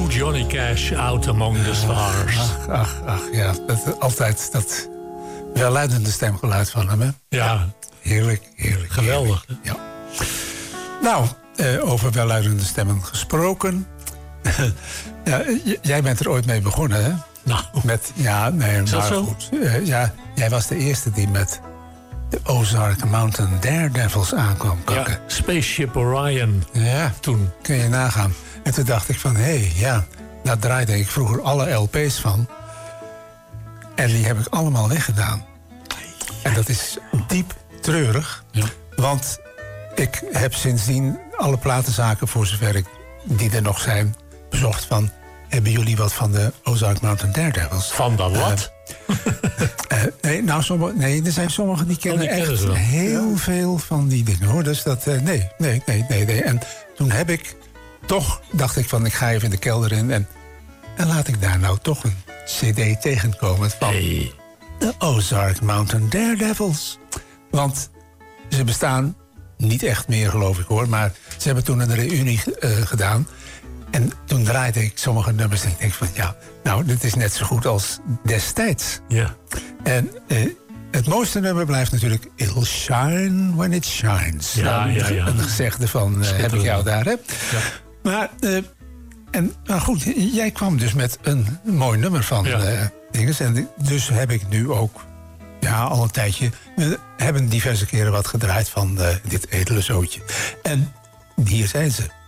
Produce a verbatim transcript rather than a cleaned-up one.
New Johnny Cash, Out Among the Stars. Ach, ach, ach, ja. Dat, altijd dat welluidende stemgeluid van hem, hè? Ja. Heerlijk, heerlijk. Geweldig. Heerlijk. Ja. Nou, uh, over welluidende stemmen gesproken. Ja, j- jij bent er ooit mee begonnen, hè? Nou. Met, ja, nee, Is dat maar zo? goed. Uh, ja, jij was de eerste die met de Ozark Mountain Daredevils aankwam kakken. Ja, Spaceship Orion. Ja, Toen. kun je nagaan. En toen dacht ik van, hé, hey, ja, daar draaide ik vroeger alle L P's van. En die heb ik allemaal weggedaan. En dat is diep treurig. Ja. Want ik heb sindsdien alle platenzaken, voor zover ik die er nog zijn, bezocht van, hebben jullie wat van de Ozark Mountain Daredevils? Van dan wat? Uh, nee, nou, sommige, nee, er zijn sommigen die kennen die kennen echt ze wel. heel Ja. veel van die dingen, hoor. Dus dat, uh, nee, nee, nee, nee, nee. En toen heb ik toch, dacht ik van, ik ga even in de kelder in en, en laat ik daar nou toch een cd tegenkomen van Hey. de Ozark Mountain Daredevils. Want ze bestaan niet echt meer, geloof ik, hoor. Maar ze hebben toen een reunie uh, gedaan. En toen draaide ik sommige nummers en ik denk van, ja, nou, dit is net zo goed als destijds. Ja. En uh, het mooiste nummer blijft natuurlijk It'll Shine When It Shines. Ja, Nou, ja, ja. Een gezegde van, uh, heb ik jou daar, hè? Ja. Maar, uh, en, nou goed, jij kwam dus met een mooi nummer van Ja. uh, dinges. En dus heb ik nu ook, ja, al een tijdje, we hebben diverse keren wat gedraaid van uh, dit edele zootje. En hier zijn ze.